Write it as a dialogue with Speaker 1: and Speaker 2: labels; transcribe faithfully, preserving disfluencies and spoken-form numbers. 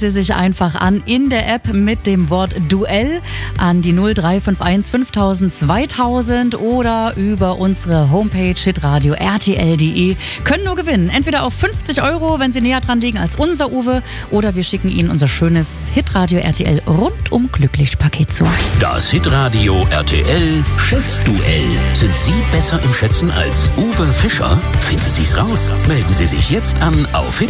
Speaker 1: Sie sich einfach an in der App mit dem Wort Duell an die null drei fünf eins fünftausend zweitausend oder über unsere Homepage hitradio r t l punkt d e. Können nur gewinnen. Entweder auf fünfzig Euro, wenn Sie näher dran liegen als unser Uwe, oder wir schicken Ihnen unser schönes Hitradio R T L rundum glücklich Paket zu.
Speaker 2: Das Hitradio R T L Schätzduell. Sind Sie besser im Schätzen als Uwe Fischer? Finden Sie es raus. Melden Sie sich jetzt an auf